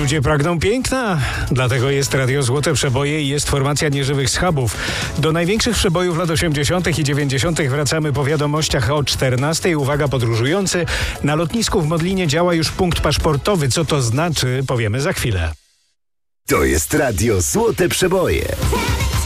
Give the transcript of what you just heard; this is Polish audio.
Ludzie pragną piękna, dlatego jest Radio Złote Przeboje i jest formacja Nieżywych Schabów. Do największych przebojów lat 80. i 90. wracamy po wiadomościach o 14. Uwaga, podróżujący. Na lotnisku w Modlinie działa już punkt paszportowy. Co to znaczy, powiemy za chwilę. To jest Radio Złote Przeboje.